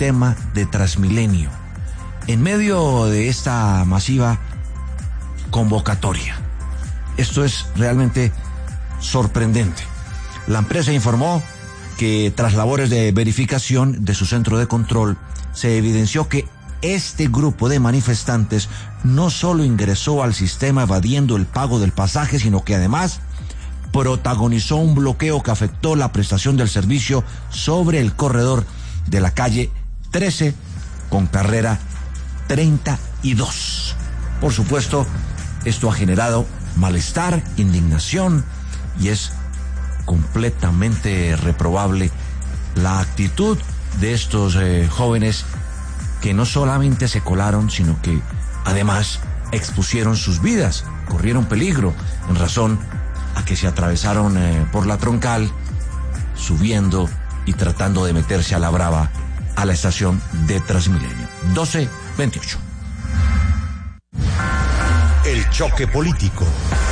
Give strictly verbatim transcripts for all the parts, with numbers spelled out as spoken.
tema de Transmilenio. En medio de esta masiva convocatoria, esto es realmente sorprendente. La empresa informó que tras labores de verificación de su centro de control, se evidenció que este grupo de manifestantes no solo ingresó al sistema evadiendo el pago del pasaje, sino que además protagonizó un bloqueo que afectó la prestación del servicio sobre el corredor de la calle trece con carrera treinta y dos. Por supuesto, esto ha generado malestar, indignación, y es completamente reprobable la actitud de estos eh, jóvenes que no solamente se colaron, sino que además expusieron sus vidas, corrieron peligro en razón a que se atravesaron eh, por la troncal, subiendo y tratando de meterse a la brava a la estación de Transmilenio. doce veintiocho. El choque político.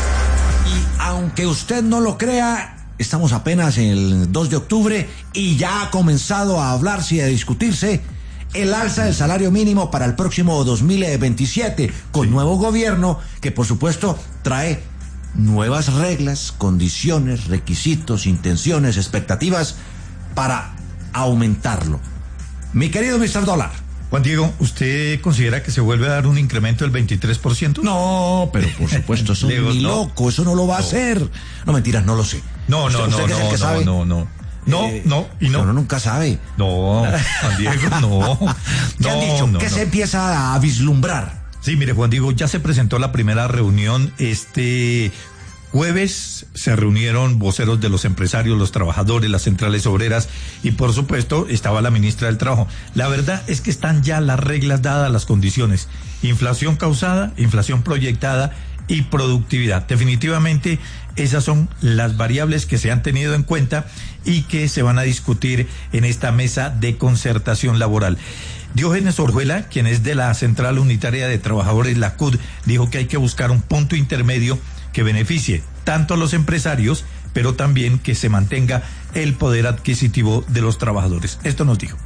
Y aunque usted no lo crea, estamos apenas en el dos de octubre y ya ha comenzado a hablarse y a discutirse el alza del salario mínimo para el próximo dos mil veintisiete, con sí. nuevo gobierno que por supuesto trae nuevas reglas, condiciones, requisitos, intenciones, expectativas para aumentarlo. Mi querido mister Dólar. Juan Diego, ¿usted considera que se vuelve a dar un incremento del veintitrés por ciento? No, pero por supuesto, eso es ni no. loco, eso no lo va a no. hacer. No, mentiras, no lo sé. No, no, ¿Usted, no, usted no, que no, sabe? no, no. No, eh, no, y no. Uno nunca sabe. No, Juan Diego, no. ¿Qué no, han dicho? no, ¿Qué no. se empieza a vislumbrar? Sí, mire, Juan Diego, ya se presentó la primera reunión este jueves. Se reunieron voceros de los empresarios, los trabajadores, las centrales obreras y por supuesto estaba la ministra del Trabajo. La verdad es que están ya las reglas dadas, las condiciones. Inflación causada, inflación proyectada y productividad. Definitivamente esas son las variables que se han tenido en cuenta y que se van a discutir en esta mesa de concertación laboral. Diógenes Orjuela, quien es de la Central Unitaria de Trabajadores, la C U D, dijo que hay que buscar un punto intermedio que beneficie tanto a los empresarios, pero también que se mantenga el poder adquisitivo de los trabajadores. Esto nos dijo.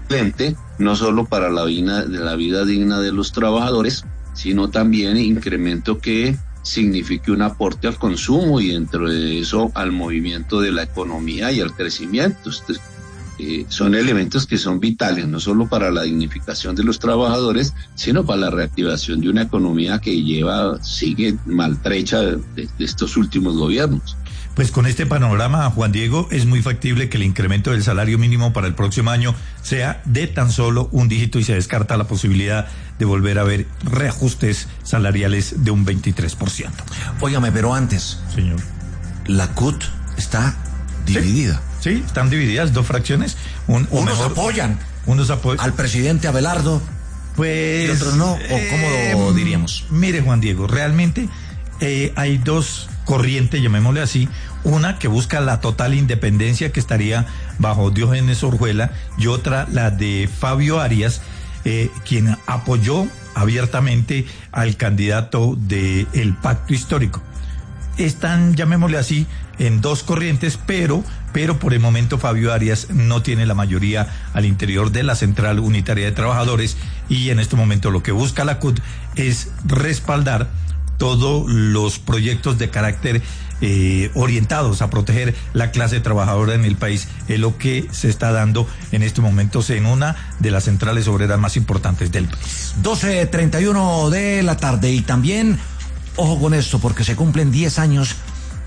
No solo para la vida, la vida digna de los trabajadores, sino también incremento que signifique un aporte al consumo y dentro de eso al movimiento de la economía y al crecimiento. Entonces, eh, son elementos que son vitales, no solo para la dignificación de los trabajadores, sino para la reactivación de una economía que lleva, sigue maltrecha de, de estos últimos gobiernos. Pues con este panorama, Juan Diego, es muy factible que el incremento del salario mínimo para el próximo año sea de tan solo un dígito y se descarta la posibilidad de volver a ver reajustes salariales de un veintitrés por ciento. Óigame, pero antes, señor, la C U T está dividida. Sí, sí, están divididas, dos fracciones. Un, unos mejor, apoyan unos apoyan al presidente Abelardo, pues, y otros no, o cómo eh, lo diríamos. Mire, Juan Diego, realmente eh, hay dos corriente, llamémosle así, una que busca la total independencia, que estaría bajo Diógenes Orjuela, y otra la de Fabio Arias, eh, quien apoyó abiertamente al candidato del Pacto Histórico. Están, llamémosle así, en dos corrientes, pero, pero por el momento Fabio Arias no tiene la mayoría al interior de la Central Unitaria de Trabajadores, y en este momento lo que busca la C U T es respaldar todos los proyectos de carácter eh, orientados a proteger la clase trabajadora en el país. Es lo que se está dando en estos momentos en una de las centrales obreras más importantes del país. doce treinta y uno de la tarde, y también, ojo con esto, porque se cumplen diez años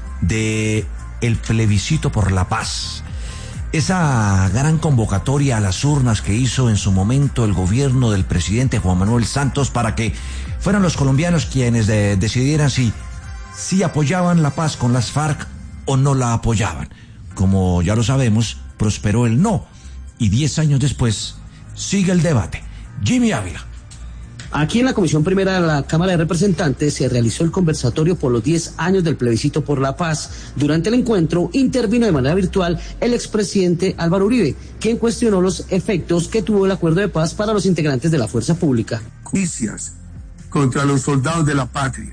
de el plebiscito por la paz. Esa gran convocatoria a las urnas que hizo en su momento el gobierno del presidente Juan Manuel Santos para que fueran los colombianos quienes de, decidieran si, si apoyaban la paz con las FARC o no la apoyaban. Como ya lo sabemos, prosperó el no, y diez años después sigue el debate. Jimmy Ávila. Aquí en la Comisión Primera de la Cámara de Representantes se realizó el conversatorio por los diez años del plebiscito por la paz. Durante el encuentro intervino de manera virtual el expresidente Álvaro Uribe, quien cuestionó los efectos que tuvo el acuerdo de paz para los integrantes de la fuerza pública. Justicias contra los soldados de la patria.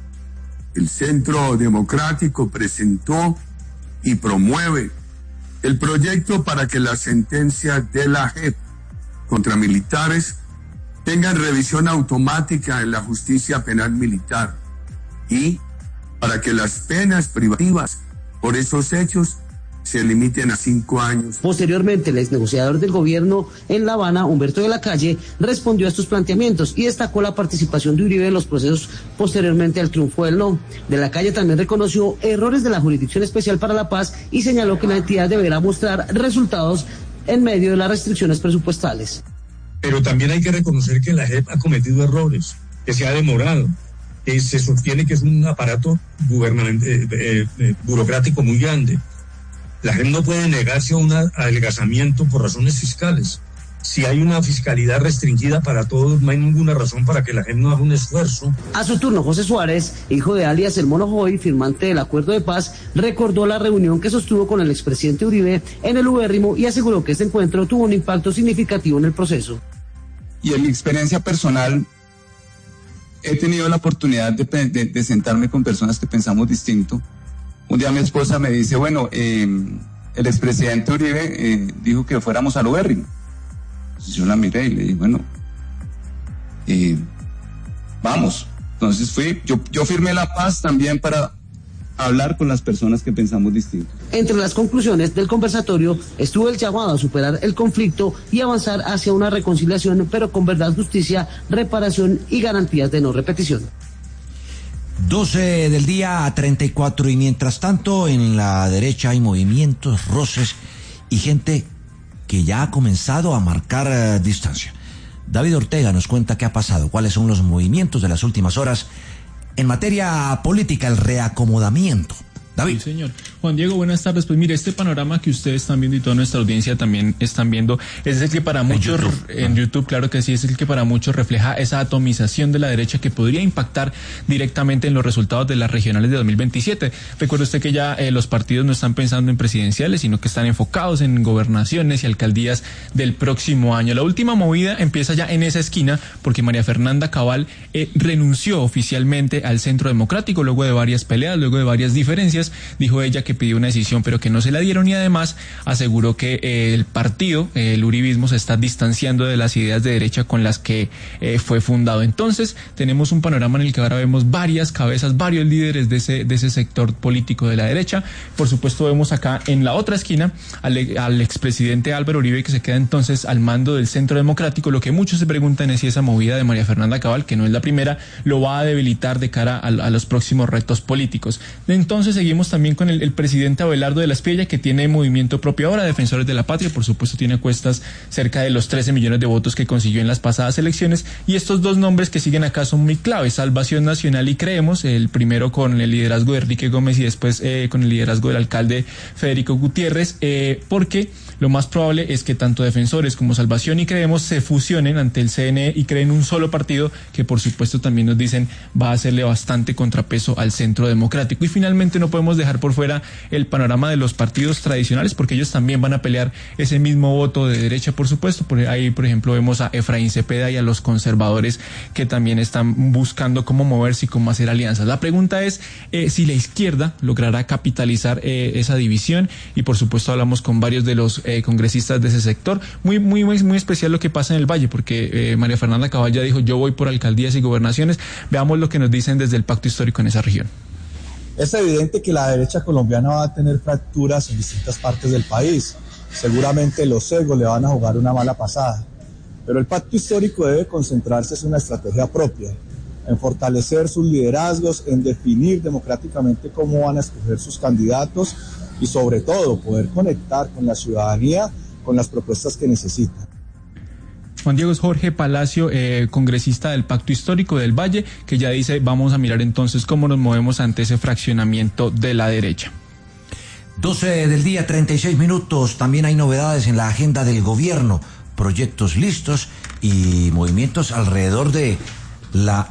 El Centro Democrático presentó y promueve el proyecto para que la sentencia de la J E P contra militares tengan revisión automática en la justicia penal militar y para que las penas privativas por esos hechos se limiten a cinco años. Posteriormente, el exnegociador del gobierno en La Habana, Humberto de la Calle, respondió a estos planteamientos y destacó la participación de Uribe en los procesos posteriormente al triunfo del no. De la Calle también reconoció errores de la Jurisdicción Especial para la Paz y señaló que la entidad deberá mostrar resultados en medio de las restricciones presupuestales. Pero también hay que reconocer que la J E P ha cometido errores, que se ha demorado, que se sostiene que es un aparato gubernamental, eh, eh, eh, burocrático muy grande. La J E P no puede negarse a un adelgazamiento por razones fiscales. Si hay una fiscalidad restringida para todos, no hay ninguna razón para que la J E P no haga un esfuerzo. A su turno, José Suárez, hijo de alias El Mono Joy, firmante del acuerdo de paz, recordó la reunión que sostuvo con el expresidente Uribe en el Ubérrimo y aseguró que este encuentro tuvo un impacto significativo en el proceso. Y en mi experiencia personal, he tenido la oportunidad de, de, de sentarme con personas que pensamos distinto. Un día mi esposa me dice, bueno, eh, el expresidente Uribe eh, dijo que fuéramos al Ubérrimo. Entonces yo la miré y le dije, bueno, eh, vamos. Entonces fui, yo, yo firmé la paz también para hablar con las personas que pensamos distinto. Entre las conclusiones del conversatorio estuvo el llamado a superar el conflicto y avanzar hacia una reconciliación, pero con verdad, justicia, reparación y garantías de no repetición. doce del día, treinta y cuatro, y mientras tanto en la derecha hay movimientos, roces y gente que ya ha comenzado a marcar uh, distancia. David Ortega nos cuenta qué ha pasado, cuáles son los movimientos de las últimas horas en materia política, el reacomodamiento. David. Sí, señor. Juan Diego, buenas tardes. Pues mire, este panorama que ustedes están viendo y toda nuestra audiencia también están viendo, es el que para muchos, en YouTube, en YouTube claro que sí, es el que para muchos refleja esa atomización de la derecha que podría impactar directamente en los resultados de las regionales de dos mil veintisiete. Recuerde usted que ya eh, los partidos no están pensando en presidenciales, sino que están enfocados en gobernaciones y alcaldías del próximo año. La última movida empieza ya en esa esquina, porque María Fernanda Cabal eh, renunció oficialmente al Centro Democrático luego de varias peleas, luego de varias diferencias. Dijo ella que pidió una decisión pero que no se la dieron y además aseguró que eh, el partido, eh, el uribismo, se está distanciando de las ideas de derecha con las que eh, fue fundado. Entonces tenemos un panorama en el que ahora vemos varias cabezas, varios líderes de ese, de ese sector político de la derecha. Por supuesto vemos acá en la otra esquina al, al expresidente Álvaro Uribe, que se queda entonces al mando del Centro Democrático. Lo que muchos se preguntan es si esa movida de María Fernanda Cabal, que no es la primera, lo va a debilitar de cara a, a los próximos retos políticos. Entonces seguimos también con el, el presidente Abelardo de la Espriella, que tiene movimiento propio ahora, Defensores de la Patria, por supuesto tiene cuestas cerca de los trece millones de votos que consiguió en las pasadas elecciones, y estos dos nombres que siguen acá son muy claves: Salvación Nacional y Creemos, el primero con el liderazgo de Enrique Gómez y después eh, con el liderazgo del alcalde Federico Gutiérrez, eh, porque lo más probable es que tanto Defensores como Salvación y Creemos se fusionen ante el C N E y creen un solo partido que por supuesto también nos dicen va a hacerle bastante contrapeso al Centro Democrático. Y finalmente no podemos dejar por fuera el panorama de los partidos tradicionales, porque ellos también van a pelear ese mismo voto de derecha, por supuesto. Por ahí, por ejemplo, vemos a Efraín Cepeda y a los conservadores que también están buscando cómo moverse y cómo hacer alianzas. La pregunta es eh, si la izquierda logrará capitalizar eh, esa división, y por supuesto hablamos con varios de los eh, congresistas de ese sector. Muy, muy, muy, muy especial lo que pasa en el Valle, porque eh, María Fernanda Cabal ya dijo: yo voy por alcaldías y gobernaciones. Veamos lo que nos dicen desde el Pacto Histórico en esa región. Es evidente que la derecha colombiana va a tener fracturas en distintas partes del país. Seguramente los sesgos le van a jugar una mala pasada. Pero el pacto histórico debe concentrarse en una estrategia propia, en fortalecer sus liderazgos, en definir democráticamente cómo van a escoger sus candidatos y sobre todo poder conectar con la ciudadanía con las propuestas que necesitan. Juan Diego, es Jorge Palacio, eh, congresista del Pacto Histórico del Valle, que ya dice: vamos a mirar entonces cómo nos movemos ante ese fraccionamiento de la derecha. doce del día, treinta y seis minutos. También hay novedades en la agenda del gobierno, proyectos listos y movimientos alrededor de la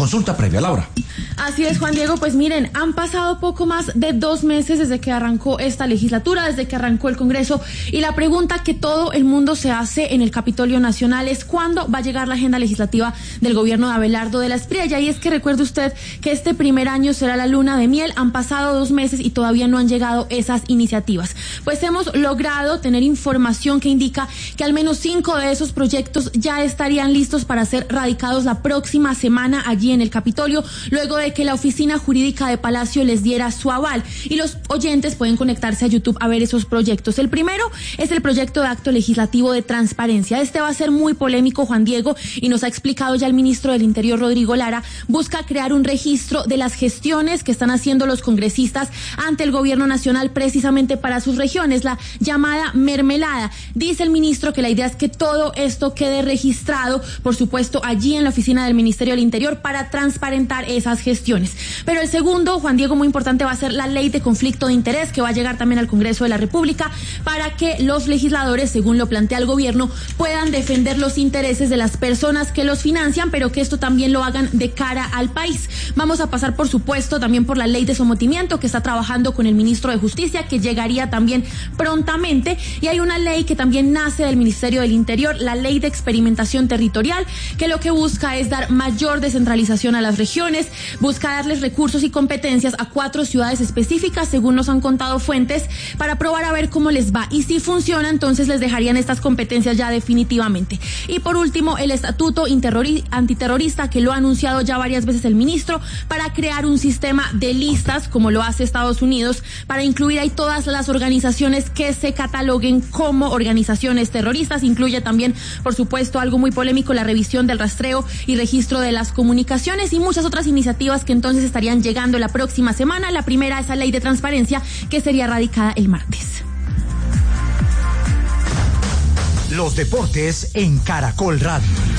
consulta previa, Laura. Así es, Juan Diego, pues miren, han pasado poco más de dos meses desde que arrancó esta legislatura, desde que arrancó el Congreso, y la pregunta que todo el mundo se hace en el Capitolio Nacional es ¿cuándo va a llegar la agenda legislativa del gobierno de Abelardo de la Espriella? Y es que recuerde usted que este primer año será la luna de miel, han pasado dos meses y todavía no han llegado esas iniciativas. Pues hemos logrado tener información que indica que al menos cinco de esos proyectos ya estarían listos para ser radicados la próxima semana allí en el Capitolio, luego de que la oficina jurídica de Palacio les diera su aval, y los oyentes pueden conectarse a YouTube a ver esos proyectos. El primero es el proyecto de acto legislativo de transparencia. Este va a ser muy polémico, Juan Diego, y nos ha explicado ya el ministro del Interior, Rodrigo Lara. Busca crear un registro de las gestiones que están haciendo los congresistas ante el gobierno nacional precisamente para sus regiones, la llamada mermelada. Dice el ministro que la idea es que todo esto quede registrado, por supuesto, allí en la oficina del Ministerio del Interior para transparentar esas gestiones. Pero el segundo, Juan Diego, muy importante, va a ser la ley de conflicto de interés, que va a llegar también al Congreso de la República para que los legisladores, según lo plantea el gobierno, puedan defender los intereses de las personas que los financian, pero que esto también lo hagan de cara al país. Vamos a pasar, por supuesto, también por la ley de sometimiento, que está trabajando con el ministro de Justicia, que llegaría también prontamente, y hay una ley que también nace del Ministerio del Interior, la ley de experimentación territorial, que lo que busca es dar mayor descentralización a las regiones, busca darles recursos y competencias a cuatro ciudades específicas, según nos han contado fuentes, para probar a ver cómo les va, y si funciona, entonces les dejarían estas competencias ya definitivamente. Y por último, el estatuto antiterrorista, que lo ha anunciado ya varias veces el ministro, para crear un sistema de listas, como lo hace Estados Unidos, para incluir ahí todas las organizaciones que se cataloguen como organizaciones terroristas. Incluye también, por supuesto, algo muy polémico, la revisión del rastreo y registro de las comunicaciones, y muchas otras iniciativas que entonces estarían llegando la próxima semana. La primera, esa ley de transparencia, que sería radicada el martes. Los deportes en Caracol Radio.